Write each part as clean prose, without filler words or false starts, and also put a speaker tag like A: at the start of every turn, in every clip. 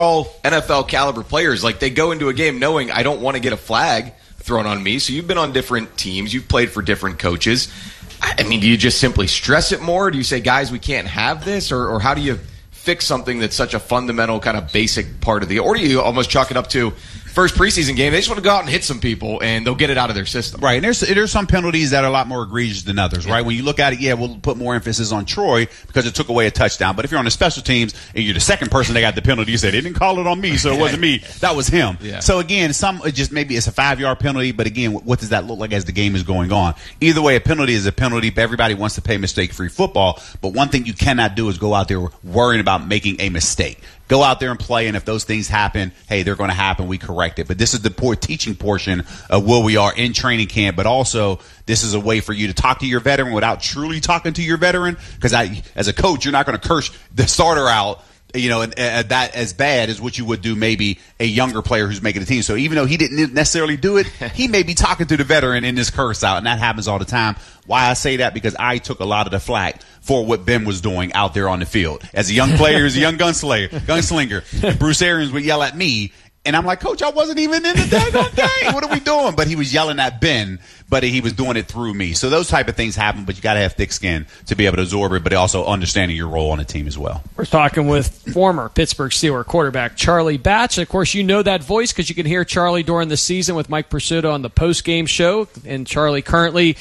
A: all NFL caliber players. Like, they go into a game knowing I don't want to get a flag thrown on me. So you've been on different teams. You've played for different coaches. I mean, do you just simply stress it more? Do you say, guys, we can't have this? Or how do you fix something that's such a fundamental kind of basic part of the – or do you almost chalk it up to first preseason game, they just want to go out and hit some people, and they'll get it out of their system.
B: Right, and there's some penalties that are a lot more egregious than others, right? When you look at it, we'll put more emphasis on Troy because it took away a touchdown. But if you're on the special teams and you're the second person that got the penalty, you say, they didn't call it on me, so it wasn't me. That was him. Yeah. So, again, maybe it's a 5-yard penalty, but, again, what does that look like as the game is going on? Either way, a penalty is a penalty. Everybody wants to play mistake-free football, but one thing you cannot do is go out there worrying about making a mistake. Go out there and play, and if those things happen, hey, they're going to happen. We correct it. But this is the poor teaching portion of where we are in training camp. But also, this is a way for you to talk to your veteran without truly talking to your veteran. Because as a coach, you're not going to curse the starter out, and that as bad as what you would do maybe a younger player who's making the team. So even though he didn't necessarily do it, he may be talking to the veteran in this curse out, and that happens all the time. Why I say that? Because I took a lot of the flack for what Ben was doing out there on the field. As a young player, as a young gunslinger, and Bruce Arians would yell at me, and I'm like, Coach, I wasn't even in the daggone game. What are we doing? But he was yelling at Ben, but he was doing it through me. So those type of things happen, but you got to have thick skin to be able to absorb it, but also understanding your role on the team as well.
C: We're talking with former Pittsburgh Steelers quarterback Charlie Batch. Of course, you know that voice because you can hear Charlie during the season with Mike Pursuta on the post-game show. And Charlie currently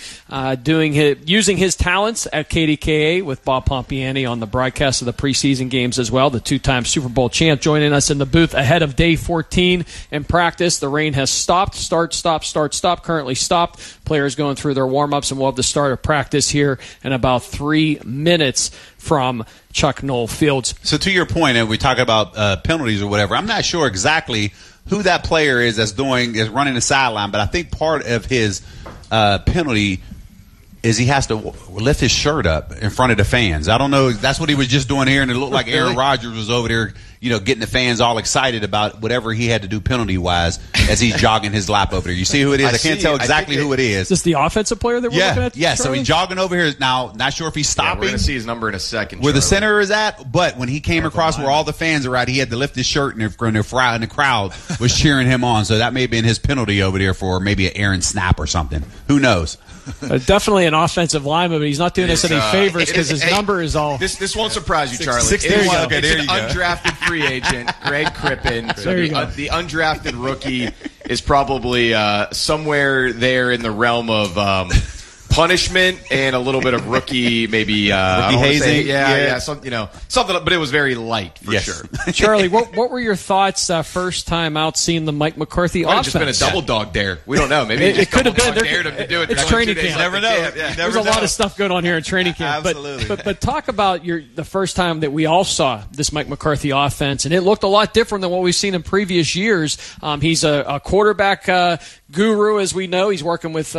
C: using his talents at KDKA with Bob Pompiani on the broadcast of the preseason games as well. The two-time Super Bowl champ joining us in the booth ahead of day 14 in practice. The rain has stopped. Start, stop. Currently stopped. Players going through their warm-ups, and we'll have the start of practice here in about 3 minutes from Chuck Noll Fields.
B: So to your point, and we talk about penalties or whatever, I'm not sure exactly who that player is is running the sideline, but I think part of his penalty is he has to lift his shirt up in front of the fans. I don't know. That's what he was just doing here, and it looked like Aaron Rodgers was over there, getting the fans all excited about whatever he had to do penalty-wise as he's jogging his lap over there. You see who it is? I can't tell exactly who it is.
C: Is this the offensive player that we're looking at?
B: Yeah, so he's jogging over here. Now, not sure if he's stopping.
A: We're going to see his number in a second.
B: Where the center is at, but when he came across where all the fans are at, he had to lift his shirt, and the crowd was cheering him on. So that may have been his penalty over there for maybe an Aaron snap or something. Who knows?
C: Definitely an offensive lineman, but he's not doing us any favors because his number is all.
A: This won't surprise you, Charlie. It's an undrafted free agent, Greg Crippen. So the undrafted rookie is probably somewhere there in the realm of punishment and a little bit of rookie, maybe
B: hazing.
A: Something, but it was very light for sure.
C: Charlie, what were your thoughts first time out seeing the Mike McCarthy offense?
A: Just been a double dog dare. We don't know. Maybe
C: it could have been.
A: Dared him to do it.
C: It's training camp.
A: You never know.
C: There's a lot of stuff going on here in training camp.
B: Absolutely.
C: But talk about the first time that we all saw this Mike McCarthy offense, and it looked a lot different than what we've seen in previous years. He's a quarterback guru, as we know. He's working with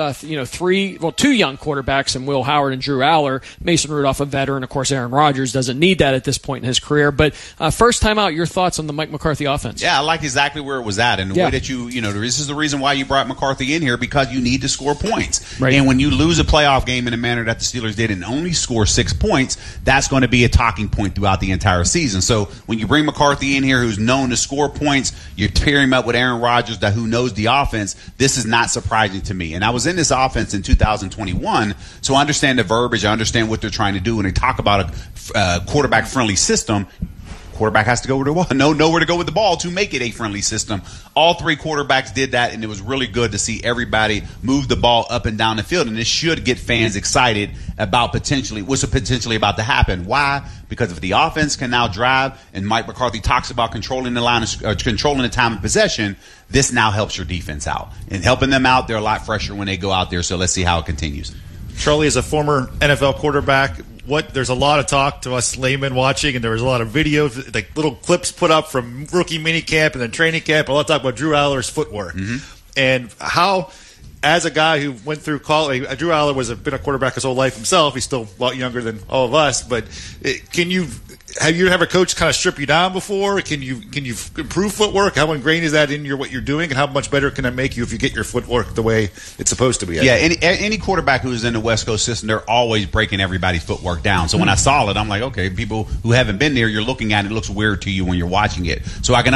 C: two young quarterbacks in Will Howard and Drew Aller. Mason Rudolph, a veteran. Of course, Aaron Rodgers doesn't need that at this point in his career. But first time out, your thoughts on the Mike McCarthy offense?
B: Yeah, I like exactly where it was at. And the way that this is the reason why you brought McCarthy in here, because you need to score points.
C: Right.
B: And when you lose a playoff game in the manner that the Steelers did and only score 6 points, that's going to be a talking point throughout the entire season. So when you bring McCarthy in here, who's known to score points, you pair him up with Aaron Rodgers, who knows the offense, this is not surprising to me. And I was in this offense in 2021, so I understand the verbiage. I understand what they're trying to do. When they talk about a quarterback-friendly system, quarterback has to know where to go with the ball to make it a friendly system. All three quarterbacks did that, and it was really good to see everybody move the ball up and down the field. And this should get fans excited about what's potentially about to happen. Why? Because if the offense can now drive, and Mike McCarthy talks about controlling the line, controlling the time of possession, this now helps your defense out. And helping them out, they're a lot fresher when they go out there. So let's see how it continues.
D: Charlie is a former NFL quarterback. There's a lot of talk to us laymen watching, and there was a lot of videos, like little clips put up from rookie minicamp and then training camp. A lot of talk about Drew Aller's footwork and how, as a guy who went through college, Drew Aller been a quarterback his whole life himself. He's still a lot younger than all of us. But have you ever a coach kind of strip you down before? Can you improve footwork? How ingrained is that in what you're doing, and how much better can it make you if you get your footwork the way it's supposed to be?
B: Any quarterback who's in the West Coast system, they're always breaking everybody's footwork down. So when I saw it, I'm like, okay, people who haven't been there, you're looking at it, it looks weird to you when you're watching it. So I can